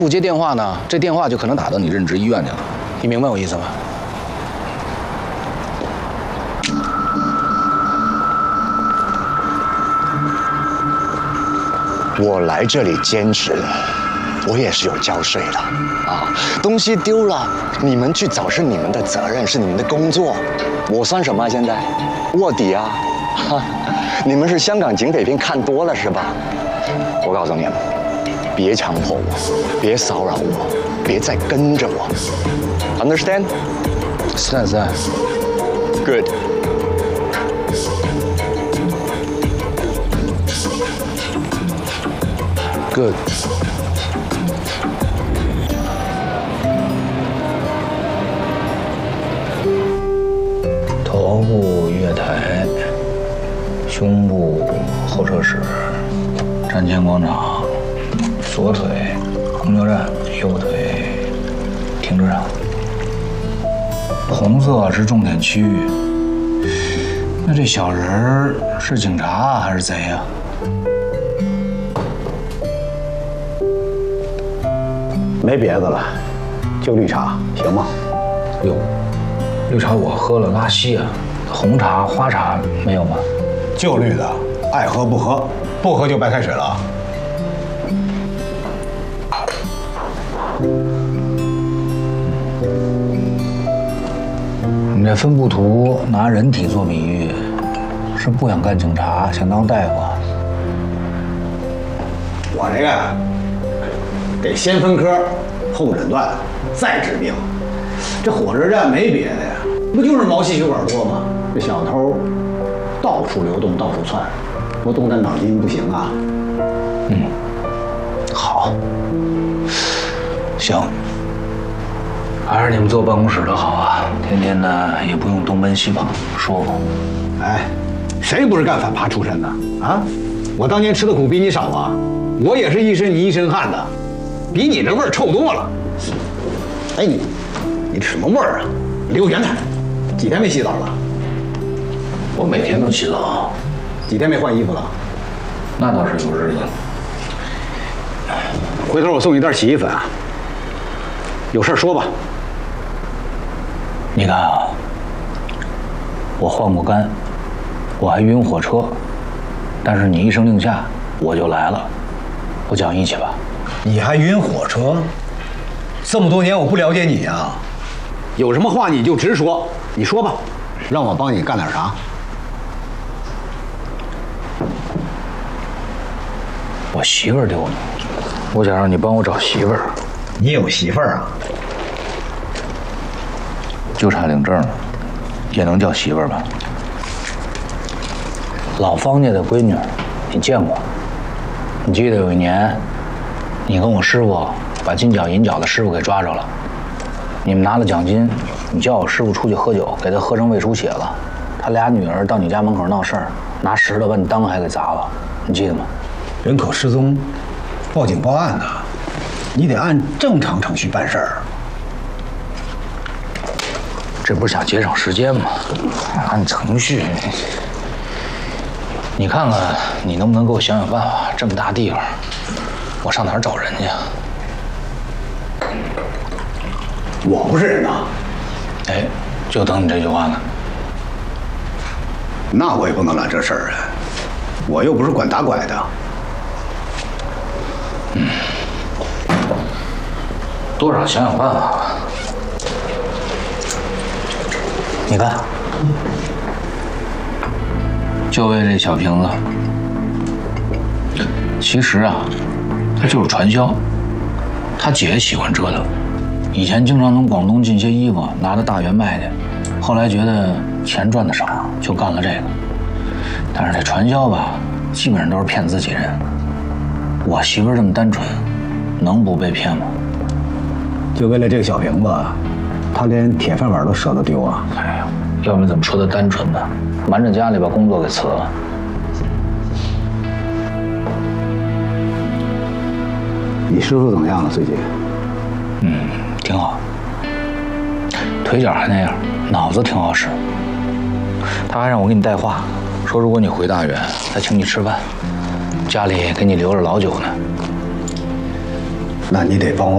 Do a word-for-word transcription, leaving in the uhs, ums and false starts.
不接电话呢，这电话就可能打到你任职医院去了。你明白我意思吗？ 我来这里兼职，我也是有交税的啊。东西丢了，你们去找是你们的责任，是你们的工作。我算什么啊？现在卧底啊！哈，你们是香港警匪片看多了是吧？我告诉你们，别强迫我，别骚扰我，别再跟着我。Understand? Stand, stand. Good. Good. 头部月台，胸部候车室，站前广场，左腿公交站，右腿停车场。红色是重点区域。那这小人儿是警察啊，还是贼啊？ 没别的了，就绿茶，行吗？ 哟，绿茶我喝了拉稀啊，红茶、花茶没有吗？ 就绿的，爱喝不喝，不喝就白开水了。 你这分布图拿人体做比喻，是不想干警察，想当大夫啊？ 我这个得先分科，后诊断，再治病。这火车站没别的呀，不就是毛细血管多吗？这小偷到处流动，到处窜，不动点脑筋不行啊。 嗯，好，行，还是你们坐办公室的好啊，天天呢也不用东奔西跑，舒服。 哎，谁不是干反扒出身的啊？我当年吃的苦比你少啊，我也是一身泥一身汗的，比你这味儿臭多了。哎你，你什么味儿啊？离我远点！几天没洗澡了？ 我每天都洗澡。 几天没换衣服了？ 那倒是有日子了。 回头我送你袋洗衣粉啊。有事说吧。 你看啊，我换过肝，我还晕火车，但是你一声令下，我就来了。不讲义气吧？ 你还晕火车？这么多年我不了解你啊，有什么话你就直说，你说吧，让我帮你干点啥？ 我媳妇儿丢了，我想让你帮我找媳妇儿。 你有媳妇儿啊？ 就差领证了，也能叫媳妇儿吧？老方家的闺女，你见过？你记得有一年，你跟我师傅把金角银角的师傅给抓着了，你们拿了奖金，你叫我师傅出去喝酒，给他喝成胃出血了。他俩女儿到你家门口闹事儿，拿石头把你裆还给砸了，你记得吗？ 人口失踪，报警报案的，你得按正常程序办事儿。 这不是想节省时间吗？按程序。你看看，你能不能给我想想办法？这么大地方，我上哪儿找人去？ 我不是人呐。 哎，就等你这句话呢。 那我也不能揽这事儿啊，我又不是管打拐的。 嗯，多少想想办法吧。你看，就为这小瓶子，其实啊，它就是传销。他姐喜欢折腾，以前经常从广东进些衣服，拿到大元卖去。后来觉得钱赚的少，就干了这个。但是这传销吧，基本上都是骗自己人。我媳妇儿这么单纯，能不被骗吗？ 就为了这个小瓶子，他连铁饭碗都舍得丢啊！ 哎呀，要不然怎么说他单纯呢？瞒着家里把工作给辞了。 你师傅怎么样了？最近？ 嗯，挺好，腿脚还那样，脑子挺好使。他还让我给你带话，说如果你回大远，他请你吃饭，家里给你留着老酒呢。 那你得帮我